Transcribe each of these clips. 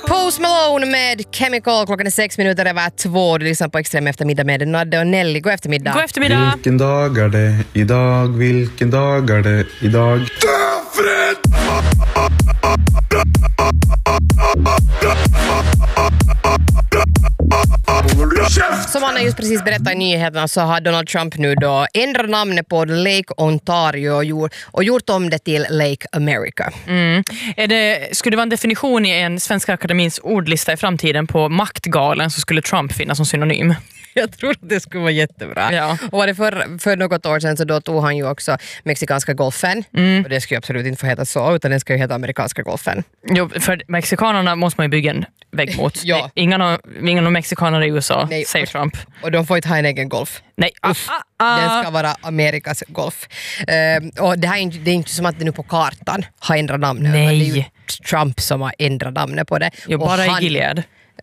Post Malone med Chemical. Klockan är 6 minuter över 2. Du lyssnar på Extrem eftermiddag med Nadde och Nelly. God eftermiddag. God eftermiddag. Vilken dag är det idag? Vilken dag är det idag? Som Anna just precis berättade i nyheterna så har Donald Trump nu då ändrat namnet på Lake Ontario och gjort om det till Lake America. Skulle det vara en definition i en Svenska Akademins ordlista i framtiden på maktgalen så skulle Trump finnas som synonym? Jag tror att det skulle vara jättebra. Ja. Och var det för något år sedan så då tog han ju också mexikanska golfen. Och det skulle absolut inte få heta så, utan den ska ju heta amerikanska golfen. Jo, för mexikanerna måste man ju bygga en vägg mot. Ja. Ingen av mexikaner i USA, säger Trump. Och de får inte ha en egen golf. Nej. Den ska vara Amerikas golf. Och det är inte som att det nu på kartan har ändrat namnet. Nej. Men det är ju Trump som har ändrat namnet på det. Jo, och bara i Gilead.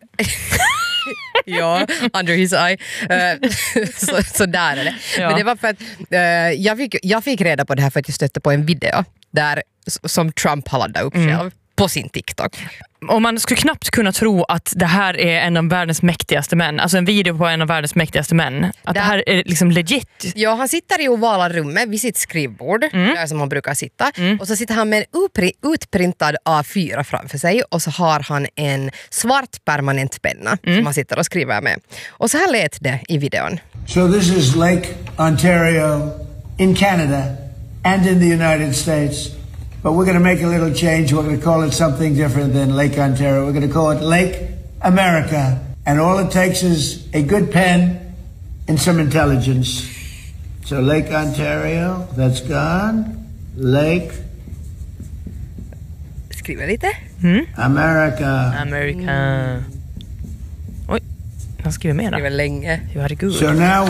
Ja, under his eye. Så där är det. Ja. Men det var för att jag fick reda på det här för att jag stötte på en video där, som Trump har laddat upp själv på sin TikTok. Och man skulle knappt kunna tro att det här är en av världens mäktigaste män. Alltså en video på en av världens mäktigaste män. Att det här är liksom legit. Ja, han sitter i ovala rummet vid sitt skrivbord, där som han brukar sitta. Och så sitter han med en utprintad A4 framför sig. Och så har han en svart permanent penna som han sitter och skriver med. Och så här lät det i videon. So this is Lake Ontario in Canada and in the United States. But we're going to make a little change. We're going to call it something different than Lake Ontario. We're going to call it Lake America. And all it takes is a good pen and some intelligence. So Lake Ontario, that's gone. Lake Skriver lite. America. America. Oj, han skriver mer Skriver där. länge. Jo, herregud. So now